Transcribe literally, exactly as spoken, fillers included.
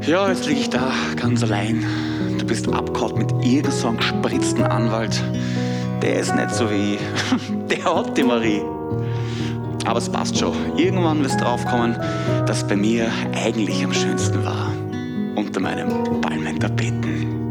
Ja, jetzt liege ich da, ganz allein. Du bist abgehauen mit irgend so einem gespritzten Anwalt. Der ist nicht so wie ich. Der hat die Marie. Aber es passt schon. Irgendwann wirst du draufkommen, dass bei mir eigentlich am schönsten war. Unter meinem Palmentapeten.